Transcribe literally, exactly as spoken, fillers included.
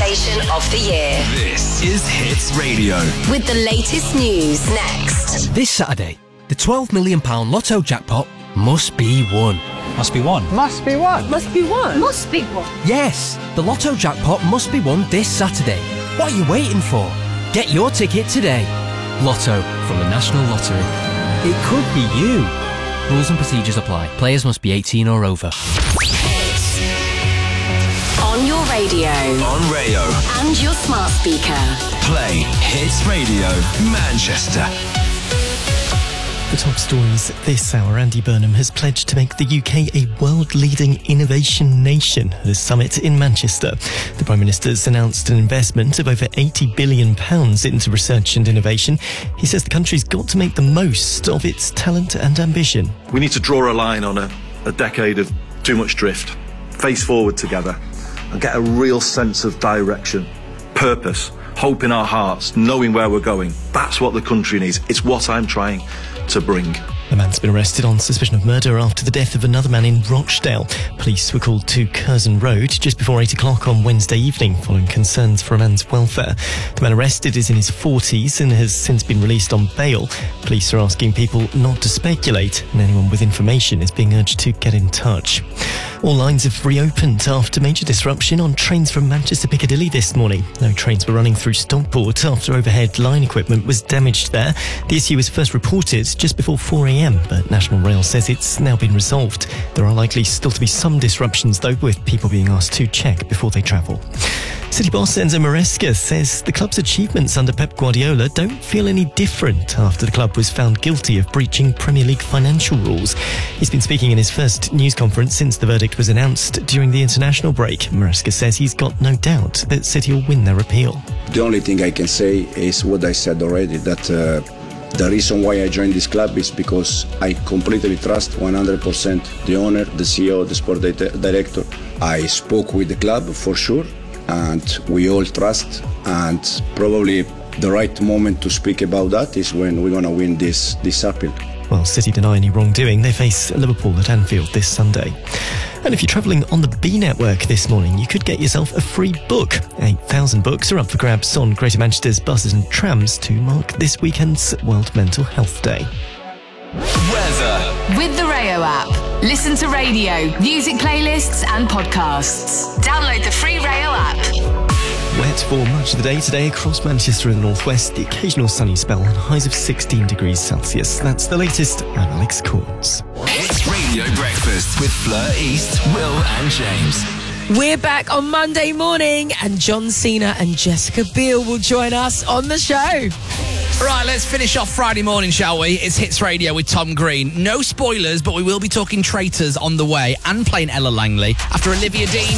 station of the year. This is Hits Radio. With the latest news next. This Saturday, the twelve million pounds Lotto jackpot must be won. Must be won. Must be won. Must be won. Must be won. Yes, the Lotto jackpot must be won this Saturday. What are you waiting for? Get your ticket today. Lotto from the National Lottery. It could be you. Rules and procedures apply. Players must be eighteen or over. Hits. On your radio. On Rayo. And your smart speaker. Play Hits Radio Manchester. The top stories this hour. Andy Burnham has pledged to make the U K a world-leading innovation nation at a summit in Manchester. The Prime Minister's announced an investment of over eighty billion pounds into research and innovation. He says the country's got to make the most of its talent and ambition. We need to draw a line on a, a decade of too much drift, face forward together and get a real sense of direction, purpose, hope in our hearts, knowing where we're going. That's what the country needs. It's what I'm trying to bring. A man's been arrested on suspicion of murder after the death of another man in Rochdale. Police were called to Curzon Road just before eight o'clock on Wednesday evening following concerns for a man's welfare. The man arrested is in his forties and has since been released on bail. Police are asking people not to speculate, and anyone with information is being urged to get in touch. All lines have reopened after major disruption on trains from Manchester Piccadilly this morning. No trains were running through Stockport after overhead line equipment was damaged there. The issue was first reported just before four a.m, but National Rail says it's now been resolved. There are likely still to be some disruptions though, with people being asked to check before they travel. City boss Enzo Maresca says the club's achievements under Pep Guardiola don't feel any different after the club was found guilty of breaching Premier League financial rules. He's been speaking in his first news conference since the verdict was announced during the international break. Maresca says he's got no doubt that City will win their appeal. The only thing I can say is what I said already, that uh, the reason why I joined this club is because I completely trust one hundred percent the owner, the C E O, the sport di- director. I spoke with the club for sure, and we all trust, and probably the right moment to speak about that is when we're going to win this, this appeal. While City deny any wrongdoing, they face Liverpool at Anfield this Sunday. And if you're travelling on the B network this morning, you could get yourself a free book. eight thousand books are up for grabs on Greater Manchester's buses and trams to mark this weekend's World Mental Health Day. Weather. With the Rayo app. Listen to radio, music playlists and podcasts. Download the free Rayo app. Wet for much of the day today across Manchester and the northwest. The occasional sunny spell and highs of sixteen degrees Celsius. That's the latest. I'm Alex Corns. Hits Radio Breakfast with Fleur East, Will and James. We're back on Monday morning and John Cena and Jessica Biel will join us on the show. Right, let's finish off Friday morning, shall we? It's Hits Radio with Tom Green. No spoilers, but we will be talking Traitors on the way and playing Ella Langley after Olivia Dean.